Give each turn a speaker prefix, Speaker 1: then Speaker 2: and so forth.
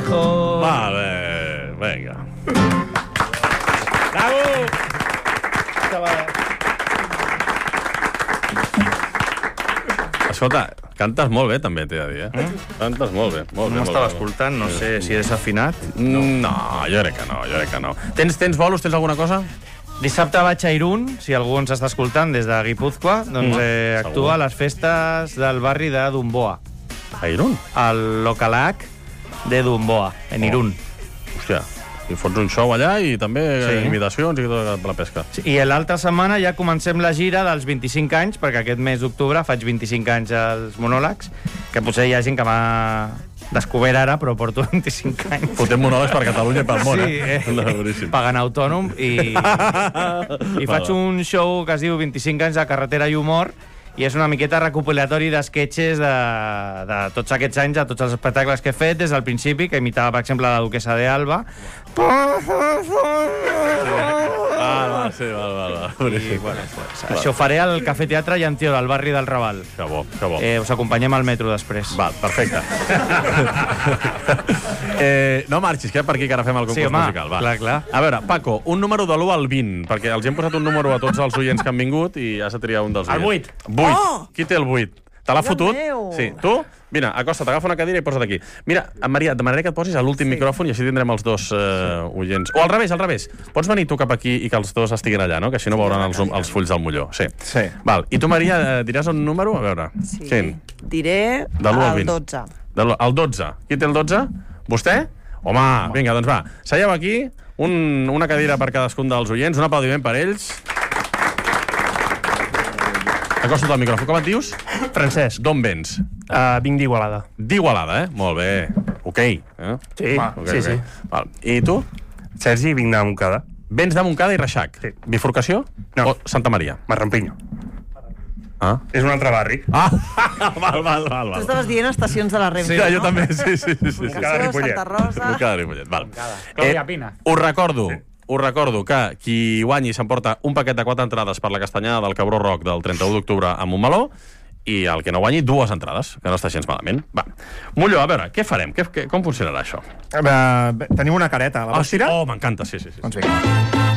Speaker 1: mejor.
Speaker 2: Vale, vinga. Bravo! Escolta, cantes molt bé, també, t'he de dir, Cantes molt bé, molt bé.
Speaker 3: No m'estava escoltant, no sé si he desafinat.
Speaker 2: No, jo crec que no. Tens bolos, tens alguna cosa?
Speaker 3: Dissabte vaig a Irún, si algú ens està escoltant des de Guipúzcoa, doncs actua a les festes del barri de Dumboa.
Speaker 2: A Irún?
Speaker 3: Al Localac de Dumboa, en Irún.
Speaker 2: Hòstia, i fots un show allà i també imitacions i tota la pesca.
Speaker 3: I l'altra setmana ja comencem la gira dels 25 anys, perquè aquest mes d'octubre faig 25 anys als monòlegs, que potser hi ha gent que m'ha descobert ara, però porto 25 anys.
Speaker 2: Fotem monòlegs per Catalunya i pel món,
Speaker 3: Sí, pagant autònom, i faig un show que es diu 25 anys de carretera i humor, i és una miqueta recopilatori d'esquetxes de tots aquests anys, de tots els espectacles que he fet des del principi, que imitava, per exemple, la duquesa de Alba.
Speaker 2: Sí, val.
Speaker 3: I, bueno, això ho faré al Cafè Teatre i Antior, al barri del Raval.
Speaker 2: Que bo.
Speaker 3: Us acompanyem al metro després.
Speaker 2: Val, perfecte. No marxis, que per aquí que ara fem el concurs musical. Va.
Speaker 3: Clar.
Speaker 2: A veure, Paco, un número de l'1 al 20, perquè els hem posat un número a tots els oients que han vingut i has de triar un dels oients.
Speaker 1: El 8.
Speaker 2: Qui té el 8? Te l'ha fotut?
Speaker 4: meu.
Speaker 2: Sí. Tu? Vine, acosta't, agafa una cadira i posa't aquí. Mira, Maria, demanaré que et posis a l'últim micròfon i així tindrem els dos oients. O al revés. Pots venir tu cap aquí i que els dos estiguin allà, no? Que així no veuran els fulls del molló. Sí. Val. I tu, Maria, diràs un número? A veure.
Speaker 4: Sí. Diré
Speaker 2: De l'1 al
Speaker 4: el
Speaker 2: 20.
Speaker 4: 12.
Speaker 2: El 12. Qui té el 12? Vostè? Home, vinga, doncs va. Seieu aquí, una cadira per cadascun dels oients, un aplaudiment per ells. Acosta't al micròfon. Com et dius?
Speaker 1: Francesc.
Speaker 2: D'on vens?
Speaker 1: Vinc d'Igualada.
Speaker 2: D'Igualada, Molt bé. Ok.
Speaker 1: Sí, sí.
Speaker 2: Val. I tu?
Speaker 1: Sergi, vinc de Montcada.
Speaker 2: Vens de Montcada i Reixac?
Speaker 1: Sí.
Speaker 2: Bifurcació?
Speaker 1: No.
Speaker 2: O Santa Maria?
Speaker 1: Marrampinyo.
Speaker 2: Ah?
Speaker 1: És un altre barri.
Speaker 2: Val.
Speaker 4: Tu estaves dient estacions de la Renfe,
Speaker 2: Sí, jo
Speaker 4: no?
Speaker 2: també, sí.
Speaker 1: Montcada, Ripollet.
Speaker 4: Santa Rosa...
Speaker 2: Montcada, Ripollet, val.
Speaker 5: Clàudia Pina.
Speaker 2: Us recordo que qui guanyi s'emporta un paquet de 4 entrades per la castanyada del Cabró Rock del 31 d'octubre a Montmeló, i el que no guanyi 2 entrades, que no està gens malament. Va. Molló, a veure, què farem? Com funcionarà això?
Speaker 1: Tenim una careta. La vols tirar?
Speaker 2: Oh, m'encanta, sí.
Speaker 1: Doncs vinga.